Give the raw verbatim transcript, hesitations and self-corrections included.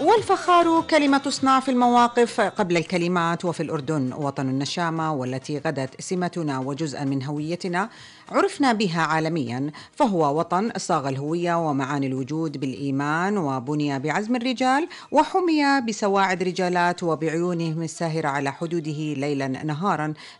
والفخار كلمة تصنع في المواقف قبل الكلمات. وفي الأردن وطن النشامة والتي غدت سمتنا وجزءا من هويتنا، عرفنا بها عالميا، فهو وطن صاغ الهوية ومعاني الوجود بالإيمان، وبني بعزم الرجال، وحمي بسواعد رجالات وبعيونهم الساهرة على حدوده ليلا نهارا